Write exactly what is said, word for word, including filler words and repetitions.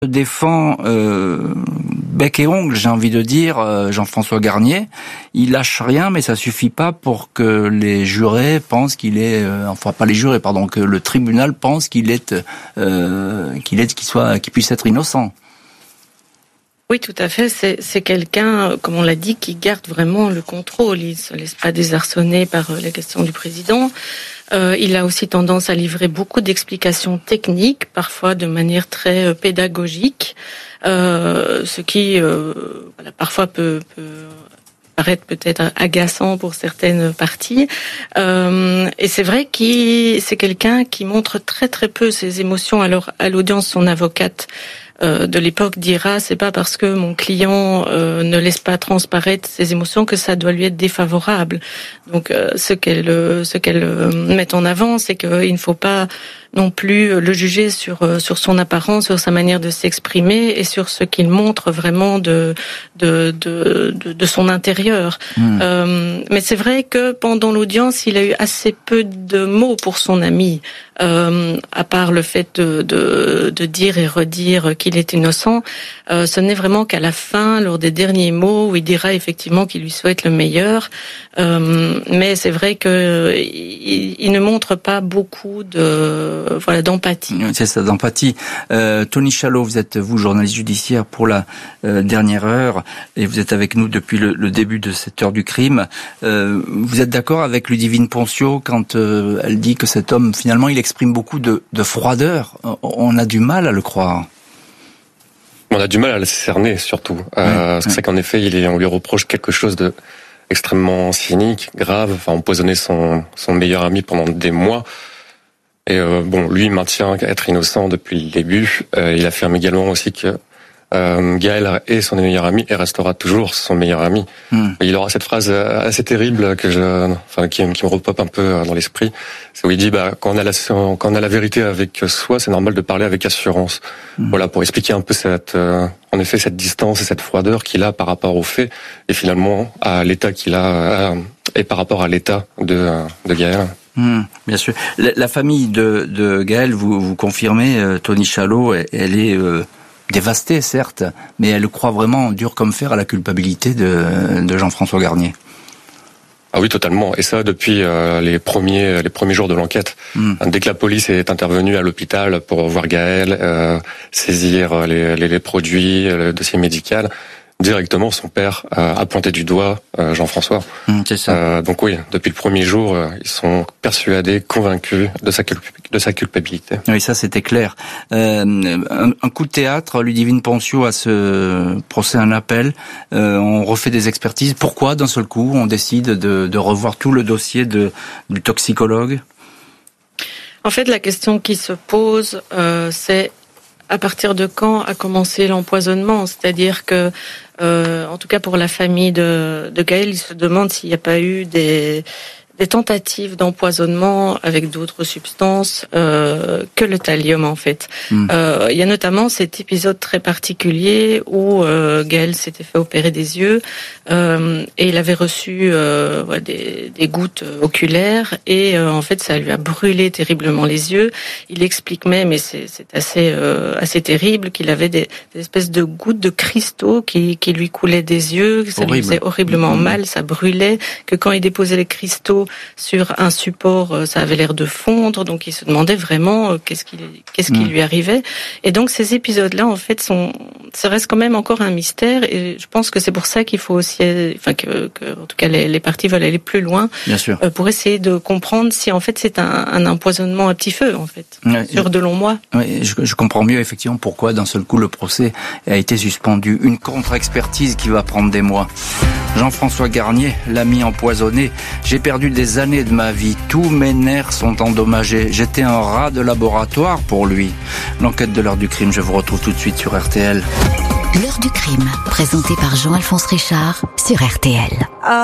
Défend euh, bec et ongle, j'ai envie de dire, euh, Jean-François Garnier. Il lâche rien, mais ça suffit pas pour que les jurés pensent qu'il est, euh, enfin pas les jurés, pardon, que le tribunal pense qu'il est, euh, qu'il est, qu'il soit, qu'il puisse être innocent. Oui, tout à fait. C'est, c'est quelqu'un, comme on l'a dit, qui garde vraiment le contrôle. Il ne se laisse pas désarçonner par les questions du président. Euh, il a aussi tendance à livrer beaucoup d'explications techniques, parfois de manière très euh, pédagogique, euh, ce qui euh, voilà, parfois peut, peut paraître peut-être agaçant pour certaines parties. Euh, et c'est vrai qu'il c'est quelqu'un qui montre très très peu ses émotions. Alors à l'audience, son avocate Euh, de l'époque dira, c'est pas parce que mon client euh, ne laisse pas transparaître ses émotions que ça doit lui être défavorable. Donc euh, ce qu'elle euh, ce qu'elle euh, met en avant, c'est qu'il ne faut pas non plus le juger sur euh, sur son apparence, sur sa manière de s'exprimer et sur ce qu'il montre vraiment de de de de, de son intérieur. Mmh. Euh, mais c'est vrai que pendant l'audience, il a eu assez peu de mots pour son ami, euh, à part le fait de de, de dire et redire qu'il est innocent. Euh, ce n'est vraiment qu'à la fin, lors des derniers mots, où il dira effectivement qu'il lui souhaite le meilleur. Euh, mais c'est vrai que il, il ne montre pas beaucoup de voilà d'empathie. C'est ça, d'empathie. Euh, Tony Chalot, vous êtes vous journaliste judiciaire pour la euh, dernière heure et vous êtes avec nous depuis le, le début de cette heure du crime. Euh, vous êtes d'accord avec Ludivine Pontiot quand euh, elle dit que cet homme finalement il exprime beaucoup de, de froideur. On a du mal à le croire. On a du mal à le cerner, surtout. Euh, ouais, parce que ouais. C'est qu'en effet, il est, on lui reproche quelque chose de extrêmement cynique, grave, enfin empoisonner son, son meilleur ami pendant des mois. Et euh, bon, lui il maintient être innocent depuis le début. Euh, il affirme également aussi que euh, Gaël est son meilleur ami et restera toujours son meilleur ami. Mm. Il aura cette phrase assez terrible que je, enfin qui, qui me repop un peu dans l'esprit. C'est où il dit bah quand on a la quand on a la vérité avec soi, c'est normal de parler avec assurance. Mm. Voilà, pour expliquer un peu cette euh, en effet cette distance et cette froideur qu'il a par rapport aux faits et finalement à l'état qu'il a à, et par rapport à l'état de de Gaël. Mmh, bien sûr. La, la famille de, de Gaël, vous, vous confirmez, euh, Tony Chalot, elle, elle est euh, dévastée, certes, mais elle croit vraiment dur comme fer à la culpabilité de, de Jean-François Garnier. Ah oui, totalement. Et ça depuis euh, les premiers les premiers jours de l'enquête. Mmh. Dès que la police est intervenue à l'hôpital pour voir Gaël, euh, saisir les, les, les produits, le dossier médical. Directement, son père euh, a pointé du doigt euh, Jean-François. Mmh, c'est ça. Euh, donc oui, depuis le premier jour, euh, ils sont persuadés, convaincus de sa, culp- de sa culpabilité. Oui, ça c'était clair. Euh, un, un coup de théâtre, Ludivine Pontiot à ce procès un appel. Euh, on refait des expertises. Pourquoi d'un seul coup on décide de, de revoir tout le dossier de, du toxicologue ? En fait, la question qui se pose, euh, c'est à partir de quand a commencé l'empoisonnement ? C'est-à-dire que, euh, en tout cas pour la famille de, de Gaël, ils se demandent s'il n'y a pas eu des, des tentatives d'empoisonnement avec d'autres substances euh, que le thallium en fait. Mmh. Euh, il y a notamment cet épisode très particulier où euh, Gaël s'était fait opérer des yeux euh, et il avait reçu euh, ouais, des, des gouttes oculaires et euh, en fait ça lui a brûlé terriblement les yeux. Il explique même, et c'est, c'est assez euh, assez terrible, qu'il avait des, des espèces de gouttes de cristaux qui, qui lui coulaient des yeux, que ça Horrible. lui faisait horriblement mmh. mal, ça brûlait, que quand il déposait les cristaux sur un support, ça avait l'air de fondre, donc il se demandait vraiment qu'est-ce qui, qu'est-ce qui mmh. lui arrivait. Et donc ces épisodes-là, en fait, sont, ça reste quand même encore un mystère, et je pense que c'est pour ça qu'il faut aussi, enfin que, que en tout cas les, les parties veulent aller plus loin, Bien sûr. Euh, pour essayer de comprendre si en fait c'est un, un empoisonnement à petit feu, en fait, ouais, sur de longs mois. Oui, je, je comprends mieux effectivement pourquoi d'un seul coup le procès a été suspendu. Une contre-expertise qui va prendre des mois. Jean-François Garnier, l'ami empoisonné. J'ai perdu des années de ma vie. Tous mes nerfs sont endommagés. J'étais un rat de laboratoire pour lui. L'enquête de l'heure du crime, je vous retrouve tout de suite sur R T L. L'heure du crime, présentée par Jean-Alphonse Richard sur R T L.